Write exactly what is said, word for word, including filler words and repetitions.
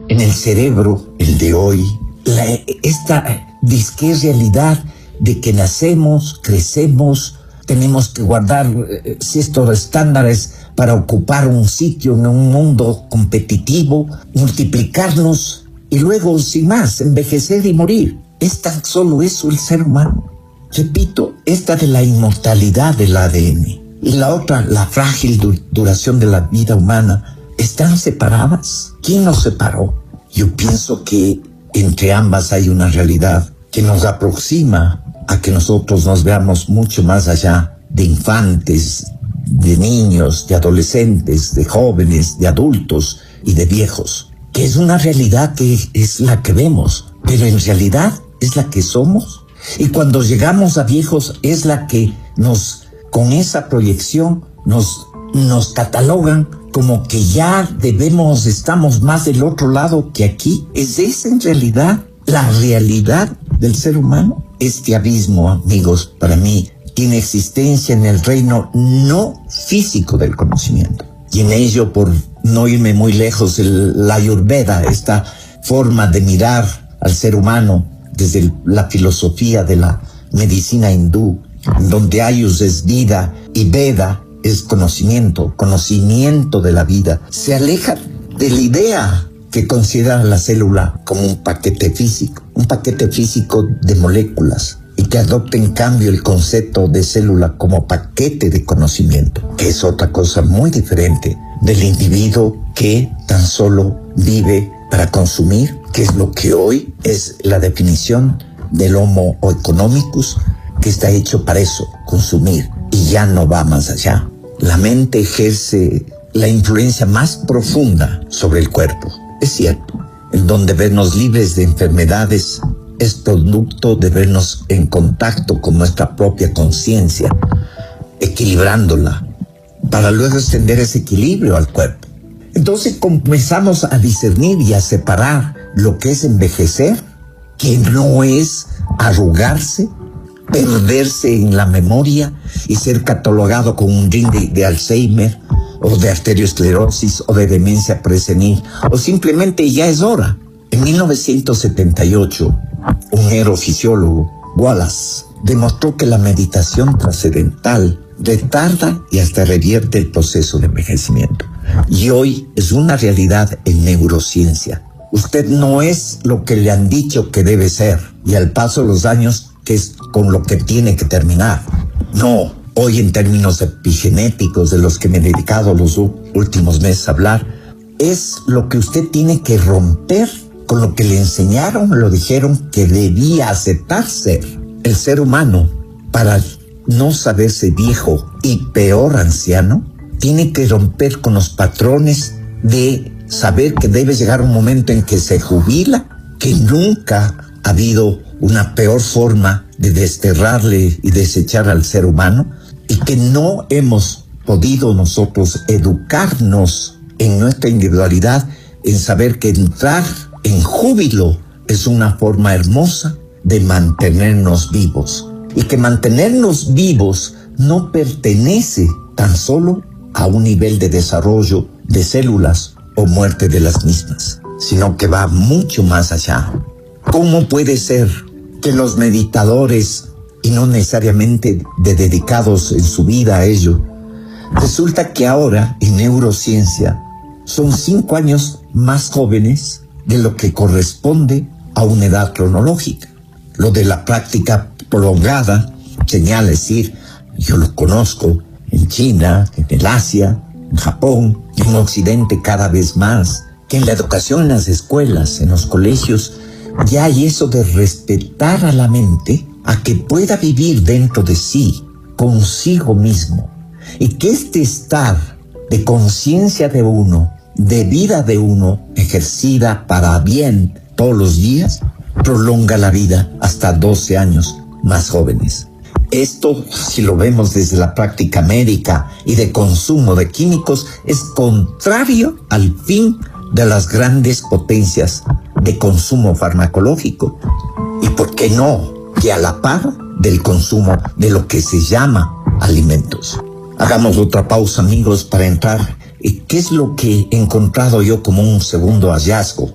en el cerebro, el de hoy, la, esta disque realidad de que nacemos, crecemos, tenemos que guardar eh, ciertos estándares para ocupar un sitio en un mundo competitivo, multiplicarnos y luego, sin más, envejecer y morir. ¿Es tan solo eso el ser humano? Repito, esta de la inmortalidad del A D N y la otra, la frágil du- duración de la vida humana, ¿están separadas? ¿Quién nos separó? Yo pienso que entre ambas hay una realidad que nos aproxima a que nosotros nos veamos mucho más allá de infantes, de niños, de adolescentes, de jóvenes, de adultos y de viejos, que es una realidad que es la que vemos, pero en realidad es la que somos. Y cuando llegamos a viejos es la que nos, con esa proyección, nos, nos catalogan como que ya debemos, estamos más del otro lado que aquí. ¿Es esa en realidad la realidad del ser humano? Este abismo, amigos, para mí, tiene existencia en el reino no físico del conocimiento. Y en ello, por no irme muy lejos, el, la Ayurveda, esta forma de mirar al ser humano desde el, la filosofía de la medicina hindú, donde Ayus es vida y Veda es conocimiento, conocimiento de la vida, se aleja de la idea que considera la célula como un paquete físico, un paquete físico de moléculas, y que adopta en cambio el concepto de célula como paquete de conocimiento, que es otra cosa muy diferente del individuo que tan solo vive para consumir, que es lo que hoy es la definición del Homo economicus, que está hecho para eso, consumir, y ya no va más allá. La mente ejerce la influencia más profunda sobre el cuerpo. Es cierto, el don de vernos libres de enfermedades es producto de vernos en contacto con nuestra propia conciencia, equilibrándola, para luego extender ese equilibrio al cuerpo. Entonces comenzamos a discernir y a separar lo que es envejecer, que no es arrugarse, perderse en la memoria y ser catalogado con un ring de, de Alzheimer o de arteriosclerosis o de demencia presenil, o simplemente ya es hora. En mil novecientos setenta y ocho, un neurofisiólogo, Wallace, demostró que la meditación trascendental retarda y hasta revierte el proceso de envejecimiento. Y hoy es una realidad en neurociencia. Usted no es lo que le han dicho que debe ser, y al paso de los años, que es con lo que tiene que terminar. No, hoy en términos epigenéticos, de los que me he dedicado los últimos meses a hablar, es lo que usted tiene que romper con lo que le enseñaron, lo dijeron que debía aceptar ser. El ser humano, para no saberse viejo y peor anciano, tiene que romper con los patrones de saber que debe llegar un momento en que se jubila, que nunca ha habido una peor forma de desterrarle y desechar al ser humano, y que no hemos podido nosotros educarnos en nuestra individualidad, en saber que entrar en júbilo es una forma hermosa de mantenernos vivos, y que mantenernos vivos no pertenece tan solo a un nivel de desarrollo de células o muerte de las mismas, sino que va mucho más allá. ¿Cómo puede ser que los meditadores, y no necesariamente de dedicados en su vida a ello, resulta que ahora en neurociencia son cinco años más jóvenes de lo que corresponde a una edad cronológica? Lo de la práctica prolongada señala decir, yo lo conozco en China, en el Asia, en Japón, en Occidente cada vez más, que en la educación, en las escuelas, en los colegios, ya hay eso de respetar a la mente, a que pueda vivir dentro de sí, consigo mismo, y que este estar de conciencia de uno, de vida de uno, ejercida para bien todos los días, prolonga la vida hasta doce años más jóvenes. Esto, si lo vemos desde la práctica médica y de consumo de químicos, es contrario al fin de las grandes potencias de consumo farmacológico. ¿Y por qué no? Que a la par del consumo de lo que se llama alimentos. Hagamos otra pausa, amigos, para entrar. ¿Qué es lo que he encontrado yo como un segundo hallazgo?